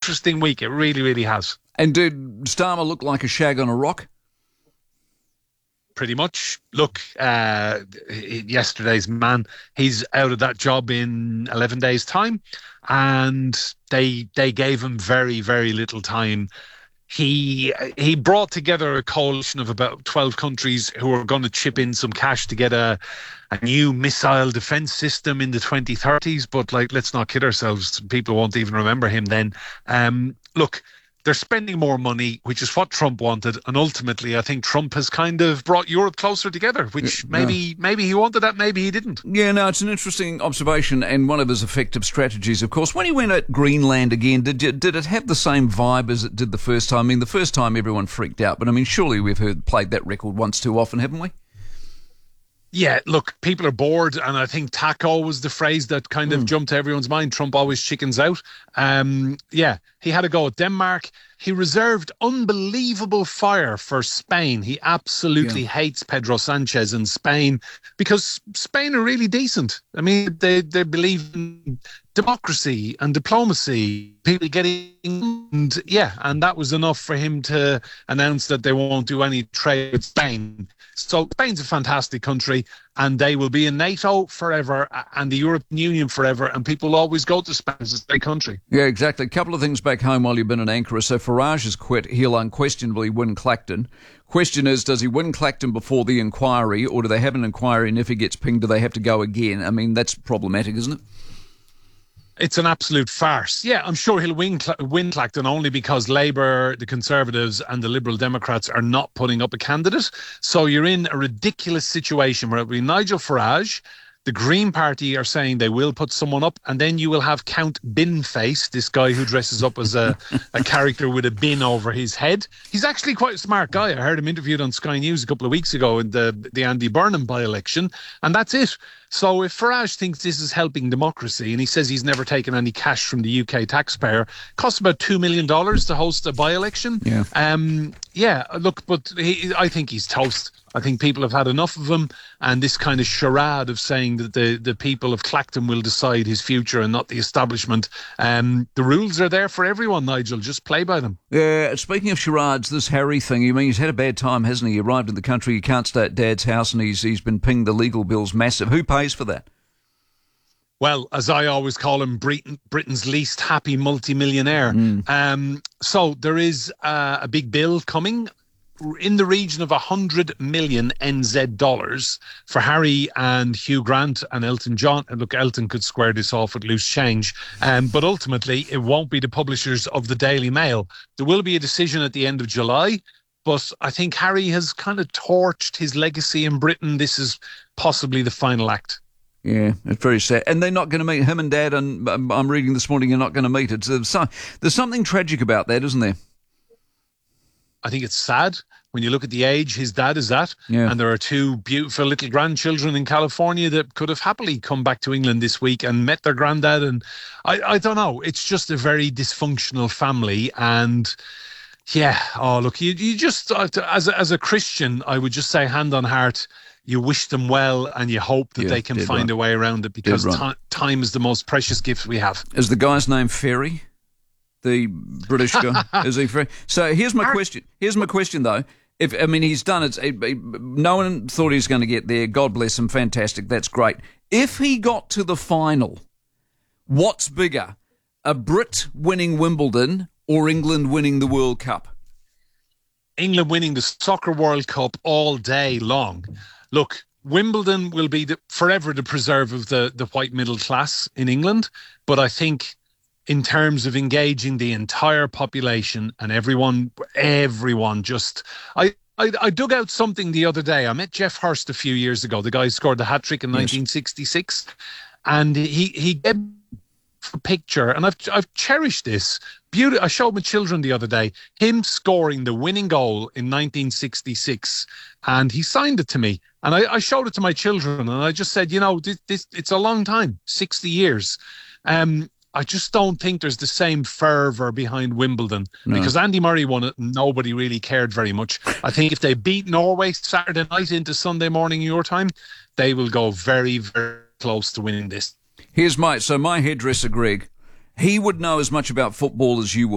interesting week. It really, really has. And did Starmer look like a shag on a rock? Pretty much. Look, yesterday's man, he's out of that job in 11 days' time, and they gave him very, very little time. He brought together a coalition of about 12 countries who are going to chip in some cash to get a new missile defense system in the 2030s. But let's not kid ourselves. People won't even remember him then. Look, they're spending more money, which is what Trump wanted. And ultimately, I think Trump has kind of brought Europe closer together, which maybe he wanted that, maybe he didn't. Yeah, no, it's an interesting observation and one of his effective strategies, of course. When he went at Greenland again, did it have the same vibe as it did the first time? I mean, the first time everyone freaked out, but I mean, surely we've played that record once too often, haven't we? Yeah, look, people are bored, and I think taco was the phrase that kind of jumped to everyone's mind. Trump always chickens out. He had a go at Denmark. He reserved unbelievable fire for Spain. He absolutely hates Pedro Sanchez in Spain because Spain are really decent. I mean, they believe in democracy and diplomacy, people getting, and that was enough for him to announce that they won't do any trade with Spain. So Spain's a fantastic country, and they will be in NATO forever and the European Union forever, and people always go to Spain as a great country. Yeah, exactly. A couple of things back home while you've been in Ankara. So Farage has quit. He'll unquestionably win Clacton. Question is, does he win Clacton before the inquiry, or do they have an inquiry, and if he gets pinged, do they have to go again? I mean, that's problematic, isn't it? It's an absolute farce. Yeah, I'm sure he'll win Clacton only because Labour, the Conservatives and the Liberal Democrats are not putting up a candidate. So you're in a ridiculous situation where it'll be Nigel Farage, the Green Party are saying they will put someone up, and then you will have Count Binface, this guy who dresses up as a character with a bin over his head. He's actually quite a smart guy. I heard him interviewed on Sky News a couple of weeks ago in the Andy Burnham by-election, and that's it. So if Farage thinks this is helping democracy, and he says he's never taken any cash from the UK taxpayer, it costs about $2 million to host a by-election. I think he's toast. I think people have had enough of him, and this kind of charade of saying that the people of Clacton will decide his future and not the establishment. The rules are there for everyone, Nigel. Just play by them. Yeah, speaking of charades, this Harry thing, I mean, he's had a bad time, hasn't he? He arrived in the country, he can't stay at Dad's house, and he's been pinged the legal bills massive. Who pays for that? Well, as I always call him, Britain's least happy multimillionaire. So there is a big bill coming in the region of 100 million NZ dollars for Harry and Hugh Grant and Elton John. And look, Elton could square this off with loose change, but ultimately it won't be the publishers of the Daily Mail. There will be a decision at the end of July, but I think Harry has kind of torched his legacy in Britain. This is possibly the final act. Yeah, it's very sad. And they're not going to meet, him and Dad, and I'm reading this morning, you're not going to meet. There's something tragic about that, isn't there? I think it's sad when you look at the age his dad is at, and there are two beautiful little grandchildren in California that could have happily come back to England this week and met their granddad. And I don't know, it's just a very dysfunctional family. And you just, as a Christian, I would just say, hand on heart, you wish them well and you hope that they can find a way around it, because time is the most precious gift we have. Is the guy's name Ferry? The British guy? Is he Ferry? So here's my question. Here's my question, though. He's done it. No one thought he was going to get there. God bless him. Fantastic. That's great. If he got to the final, what's bigger? A Brit winning Wimbledon or England winning the World Cup? England winning the Soccer World Cup all day long. Look, Wimbledon will be forever the preserve of the white middle class in England. But I think in terms of engaging the entire population and everyone just... I dug out something the other day. I met Geoff Hurst a few years ago, the guy who scored the hat-trick in 1966. And he gave a picture, and I've cherished this. I showed my children the other day, him scoring the winning goal in 1966, and he signed it to me. And I showed it to my children, and I just said, this it's a long time, 60 years. I just don't think there's the same fervour behind Wimbledon, because Andy Murray won it and nobody really cared very much. I think if they beat Norway Saturday night into Sunday morning your time, they will go very, very close to winning this. Here's my hairdresser, Greg. He would know as much about football as you would.